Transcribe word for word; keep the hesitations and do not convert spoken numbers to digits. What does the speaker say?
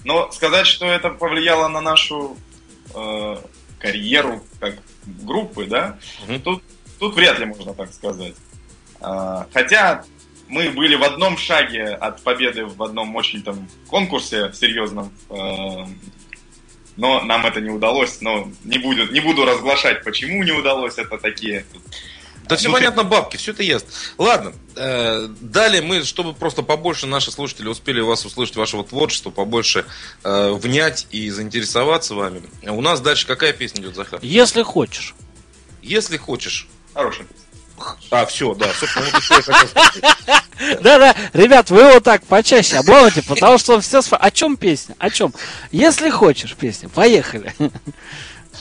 Но сказать, что это повлияло на нашу э, карьеру как группы, да, угу. тут, тут вряд ли можно так сказать. Э, хотя мы были в одном шаге от победы в одном очень там конкурсе серьезном, э, но нам это не удалось. Но не буду, не буду разглашать, почему не удалось, это такие... Да все понятно, бабки, все это ясно. Ладно, э, далее мы, чтобы просто побольше наши слушатели успели вас услышать, вашего творчества, побольше э, внять и заинтересоваться вами. У нас дальше какая песня идет, Захар? Если хочешь. Если хочешь. Хорошая песня. А, все, да, собственно, вот что я хотел сказать. Да-да, ребят, вы его так почаще обломайте, потому что все... О чем песня? О чем? Если хочешь песня, поехали.